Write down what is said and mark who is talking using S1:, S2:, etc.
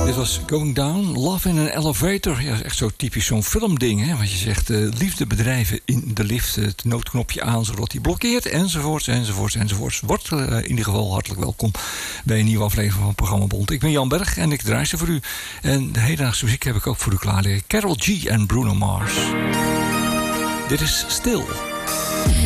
S1: Dit was Going Down, Love in an Elevator. Ja, echt zo typisch zo'n filmding, hè? Want je zegt liefde bedrijven in de lift, het noodknopje aan zodat hij blokkeert, enzovoorts. Wordt in ieder geval hartelijk welkom bij een nieuwe aflevering van Programma Bond. Ik ben Jan Berg en ik draai ze voor u. En de hedendaagse muziek heb ik ook voor u klaar liggen. Karol G en Bruno Mars. Dit is Stil.